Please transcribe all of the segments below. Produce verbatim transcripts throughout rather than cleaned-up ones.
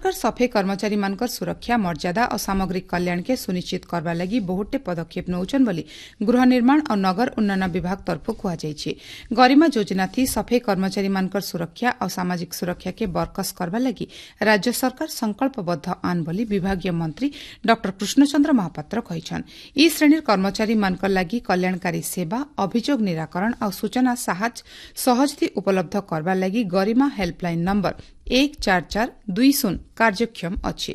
सरकार सफाई कर्मचारी मानकर सुरक्षा मर्यादा और सामग्रिक कल्याण के सुनिश्चित करबा लगी बहुते पदक्षेप नौचन बोली गृह निर्माण और नगर उन्नयन विभाग तरफ कहुଯାଇଛି। गरिमा योजना थी सफाई कर्मचारी मानकर सुरक्षा और सामाजिक सुरक्षा के बरकस करबा लगी राज्य सरकार संकल्पबद्ध आन बोली विभागीय मंत्री डॉक्टर कृष्णचंद्र महापात्र कहिछन। ई श्रेणी कर्मचारी मानकर लगी कल्याणकारी सेवा अभियोग निराकरण और सूचना सहज थी उपलब्ध करबा लगी गरिमा हेल्पलाइन नंबर एक चार चार दुई शून्य कार्यक्षम अछि।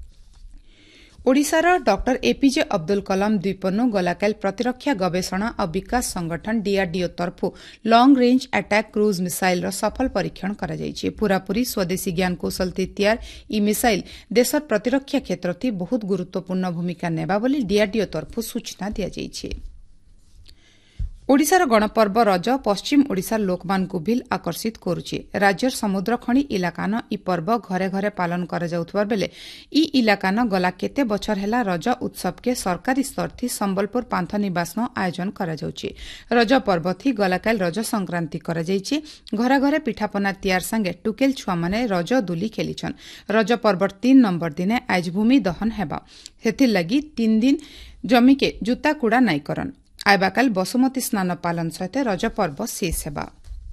ओडिशार डॉक्टर एपीजे अब्दुल कलाम द्वीपनु गलाकाल प्रतिरक्षा गवेषणा और विकास संगठन DRDO तरफु lung range attack cruise missile सफल परीक्षण करा जायछि। पूरापूरी स्वदेशी ज्ञान कौशल थी तैयार ई मिसाइल देशर प्रतिरक्षा क्षेत्र थी बहुत गुरुत्वपूर्ण भूमिका नेबा बोली डीआरडीओ तरफु सूचना दिया जायछि। ओडिशार गणपर्व रज पश्चिम ओडिशार लोकमानकु भी आकर्षित करुछि। राज्यर समुद्र खणी इलाकान ई पर्व घरे घरे पालन करा जाउथबार बेले ई इलाकान गला केते बछर हेला रज उत्सव के सरकारी स्तर थी संबलपुर पांथ निवास न आयोजन करा जाउछि। रज पर्व थी गलाकाल रज संक्रांति करा जाइछि। घरे घरे पिठापना तैयार संगे टुकेल छुआ माने रज दुली खेलिछन। रज पर्व तीन नंबर दिने आज भूमि दहन हेबा। हेथिर लगी तीन दिन जमी के जूता कुड़ा नाई करन। आयबाकाल बसुमती स्नान पालन सहित रज पर्व शेष हेबा।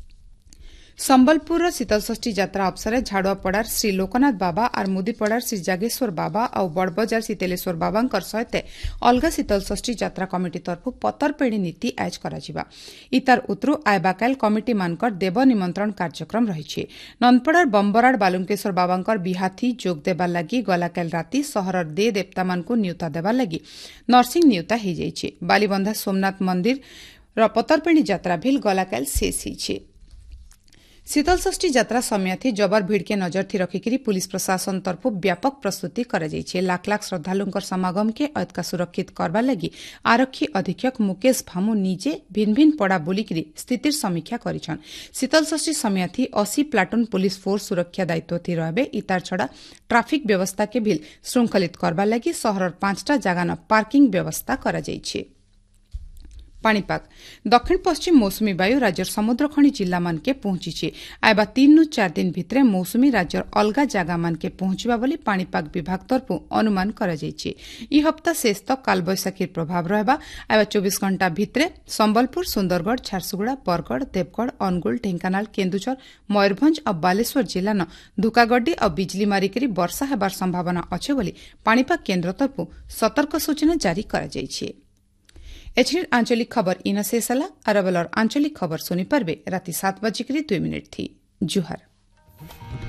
संबलपुर शीतलषष्ठी यात्रा अवसर झाड़ुआपड़ार श्री लोकनाथ बाबा और मुदीपड़ार श्री जागेश्वर बाबा और बड़बजार शीतलेश्वर बाबा सहित अलग शीतलषष्ठी यात्रा कमिटी तरफ पतरपेढ़ी नीति आज करा। इतार उतरु आयबाकाल कमिटी मानकर देव निमंत्रण कार्यक्रम रही। नंदपड़ार बंबराड़ बालुकेश्वर बाबा बिहाथी जोग देवा लगी गलाकाल राति सहर दे देवता मानकु न्यूता देवा लगी नर्सिंग न्यूता हो जाइछि। बालीबंधा सोमनाथ मंदिर पतरपेढ़ी यात्रा भी गलाकाल शेष होइछि। शीतलषष्ठी यात्रा समय थी जबर भीड़ के नजर थी रखिकी पुलिस प्रशासन तरफ व्यापक प्रस्तुति करा जाइछे। लाख लाख श्रद्धालुंकर समागम के अतका सुरक्षित करबा लगी आरक्षी अधीक्षक मुकेश भामु निजे भिन्न भिन्न पड़ा बुलिकी स्थितिर समीक्षा करिछन। शीतलषष्ठी समय थी अस्सी प्लाटून पुलिस फोर्स सुरक्षा दायित्व थी रहबे। इतार छड़ा ट्राफिक व्यवस्था के भी श्रृंखलित करबा लगी शहर पांचटा जगान पार्किंग व्यवस्था करा जाइछे। पाणीपाग दक्षिण पश्चिम मौसुमी वायु राज्यर समुद्र खणी जिला मानके पहुंची। आयबा तीन नु चार दिन भितरे मौसुमी राज्यर अलगा जगह मानके पहुंचबा बोली पाणीपाग विभाग तरफ अनुमान करा जायछि। ई हप्ता शेष तक कालबैशाखीर प्रभाव रहबा। आयबा चौबीस घंटा भितरे संबलपुर सुंदरगढ़ झारसुगुड़ा बरगढ़ देवगढ़ अनुगुल ढेंकानाल केन्दुझर मयूरभंज और बालेश्वर जिला न धुकागड्डी और बिजली मारिकरी वर्षा हेबार संभावना अच्छे बोली पाणीपाग केन्द्र तरफ सतर्क सूचना जारी करा जायछि। एचडी आंचलिक खबर इन शेष होला। अरबलर आंचलिक खबर सुनी पारबे राति सात बजिकरी दुई मिनिट थी। जुहार।